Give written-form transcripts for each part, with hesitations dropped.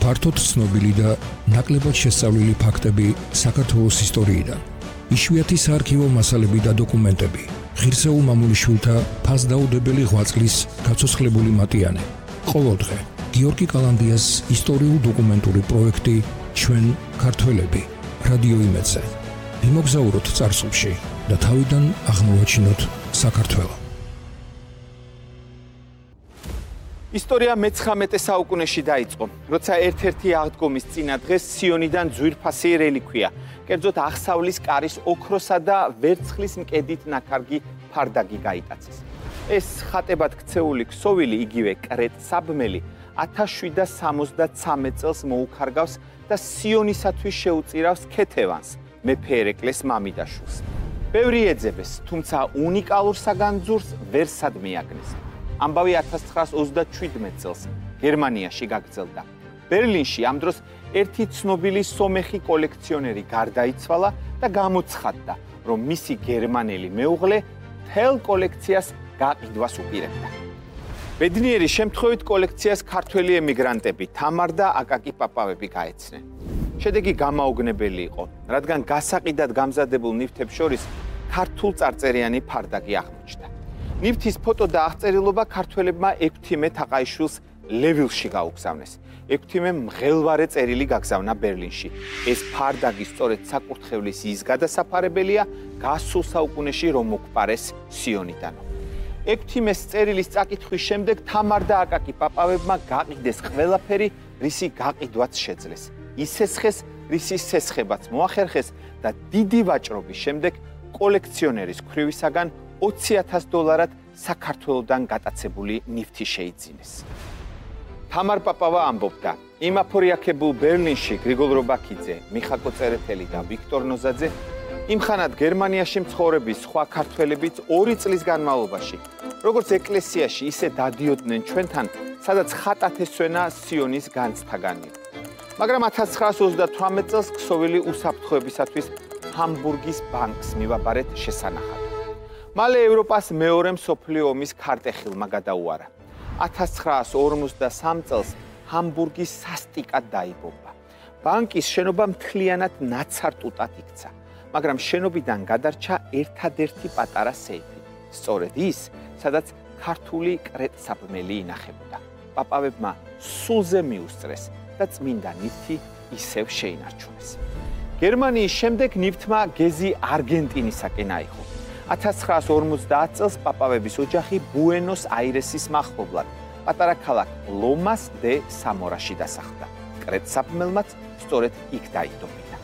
ფართოდ ცნობილი და ნაკლებად შესწავლილი ფაქტები საქართველოს ისტორიიდან. იშვიათი საარქივო მასალები და დოკუმენტები. ღირსეულ მამულიშვილთა ფასდაუდებელი ღვაწლის გაცოცხლებული მატიანე. ყოველდღე გიორგი კალანდიას ისტორიულ-დოკუმენტური პროექტი ჩვენ ქართველები რადიო იმედზე. ვიმოგზაუროთ წარსულში და თავიდან აღმოვაჩინოთ საქართველო. ისტორია მე-19 საუკუნეში დაიწყო, როცა ერთ-ერთი აღდგომის წინა დღეს სიონიდან ძვირფასი რელიქვია, კერძოდ აღსავლის კარის ოქროსა და ვერცხლის მკედით ნაქარგი ფარდაგი გაიტაცეს. ეს ხატებად ქცეული ქსოვილი, იგივე კრეტსაბმელი 1773 წელს მოუქარგავს და სიონისათვის შეუწირავს ქეთევანს, მეფე ერეკლეს მამიდაშვილს. ბევრი ეძებეს, თუმცა უნიკალურ საგანძურს ვერ სადმეაგნეს. ამბავი 1937 წელს გერმანიაში გაგრძელდა. ბერლინში ამ დროს ერთი ცნობილი სომეხი კოლექციონერი გარდაიცვალა და გამოცხადდა, რომ მისი გერმანელი მეუღლე მთელ კოლექციას გაყიდვას უპირებდა. ბედნიერი შემთხვევით კოლექციას ქართველი ემიგრანტები თამარ და აკაკი პაპავები გაეცნენ. შედეგი გამაოგნებელი იყო, რადგან გასაყიდად გამზადებულ ნივთებს შორის ქართულ წარწერიანი ფარდაგი აღმოჩნდა. ნივთის ფოტო და აღწერილობა ქართველებმა ექვთიმე თაყაიშვილს ლევილში გაუგზავნეს. ექვთიმემ მღელვარე წერილი გაგზავნა ბერლინში. ეს ფარდაგი სწორედ საკურთხევლის ის გადასაფარებელია გასულ საუკუნეში რომ მოგვპარეს სიონიდანო. ექვთიმეს წერილის წაკითხვის შემდეგ თამარ და აკაკი პაპავებმა გაყიდეს ყველაფერი, რისი გაყიდვაც შეძლეს. ისესხეს, რისი სესხებაც მოახერხეს და დიდი ვაჭრობის შემდეგ კოლექციონერის ქვრივისაგან $20,000 საქართველოდან გატაცებული ნივთი შეიძინეს. თამარ პაპავა ამბობდა, იმ აფორიაქებულ ბერლინში გრიგოლ რობაქიძე, მიხაკო წერეთელი და ვიქტორ ნოზაძე იმხანად გერმანიაში მცხოვრების სხვა ქართველებიც 2 წლის განმავლობაში, როგორც ეკლესიაში, ისე დადიოდნენ ჩვენთან, სადაც ხატათ ესვენა სიონის განცდაგანი. მაგრამ 1938 წელს ქსოვილი უსაფრთხოებისათვის ჰამბურგის ბანკს მივაბარეთ შესანახად. მალე ევროპას მეორე მსოფლიო ომის ქარტეხილმა გადაუარა. 1953 წელს ჰამბურგის სასტიკად დაიბომბა. ბანკის შენობა მთლიანად ნაცარტუტად იქცა, მაგრამ შენობიდან გადარჩა ერთადერთი პატარა სეიფი, სწორედ ის, სადაც ქართული კრეტსაბმელი ინახებოდა. პაპავებმა სულზე მიუსწრეს და წმინდა ნივთი ისევ შეინარჩუნეს. გერმანიის შემდეგ ნივთმა გეზი არგენტინისაკენ აიღო. 1950 წელს პაპავების ოჯახი ბუენოს აირესის მახლობლად, პატარა ქალაქ ლომას დე სამორაში დასახლდა. კრეტსაბმელმაც სწორედ იქ დაიდობინა.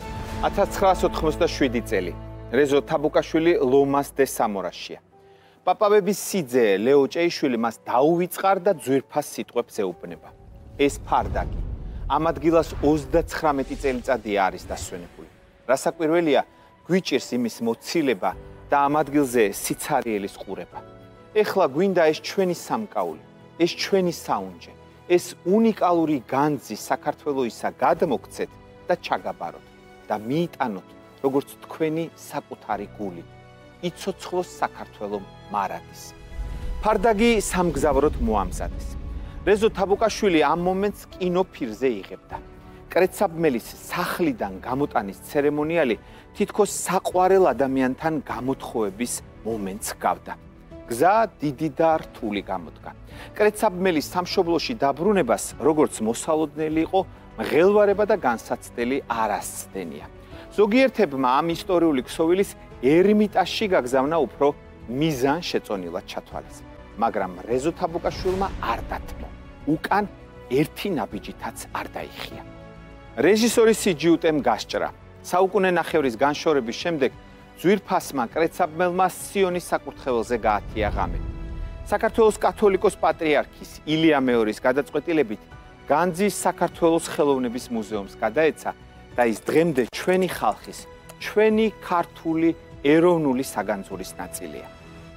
1987 წელი რეზო თაბუკაშვილი ლომას დე სამორაშია. პაპავების სიძე ლეო ჭეიშვილი მას დაუვიწყარ და ძვირფას სიტყვებს ეუბნება. ეს ფარდაგი ამ ადგილას 39 წელიწადია არის დასვენებული. რასაკვირველია, გვიჭირს იმის მოცილება და ამ ადგილზე სიცარიელის ყურება. ეხლა გვინდა ეს ჩვენი სამკაული, ეს ჩვენი საუნჯე, ეს უნიკალური განძი საქართველოისა გადმოგცეთ და ჩაგაბაროთ და მიიტანოთ, როგორც თქვენი საკუთარი გული. იცოცხლოს საქართველო მარადის. ფარდაგი სამგზავროდ მოამზადეს. რეზო თაბუკაშვილი ამ მომენტს კინოფირზე იღებდა. კრეტსაბმელის სახლიდან გამოტანის ცერემონიალი თითქოს საყვარელ ადამიანთან გამოთხოვების მომენტს გავდა. გზა დიდი და რთული გამოდგა. კრეტსაბმელის სამშობლოში დაბრუნებას, როგორც მოსალოდნელი იყო, მღელვარება და განსაცდელი არ ასცდენია. ზოგიერთებმა ამ ისტორიული ქსოვილის ერმიტაჟში გაგზავნა უფრო მიზანშეწონილად ჩათვალეს. მაგრამ რეზო თაბუკაშვილმა არ დათმო. უკან ერთი ნაბიჯითაც არ დაიხია. რეჟისორი სიჯიუტემ გასჭრა. საუკუნე ნახევრის განშორების შემდეგ ძვირფასმა კრეტსაბმელმა სიონის საკურთხეველზე გაათია ღამე. საქართველოს კათოლიკოს პატრიარქის ილია მეორის გადაწყვეტილებით განძი საქართველოს ხელოვნების მუზეუმს გადაეცა და ის დღემდე ჩვენი ხალხის, ჩვენი ქართული ეროვნული საგანძურის ნაწილია.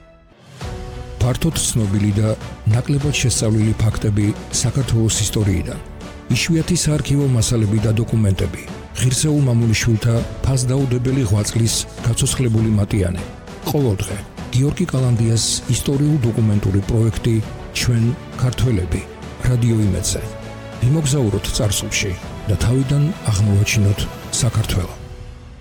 ფართოდ ცნობილი და ნაკლებად შესწავლილი ფაქტები საქართველოს ისტორიიდან. იშვიათი საარქივო მასალები და დოკუმენტები. ღირსეულ მამულიშვილთა ფასდაუდებელი ღვაწლის გაცოცხლებული მატიანე. ყოველდღე გიორგი კალანდიას ისტორიულ-დოკუმენტური პროექტი ჩვენ ქართველები რადიო იმედზე. ვიმოგზაუროთ წარსულში და თავიდან აღმოვაჩინოთ საქართველო.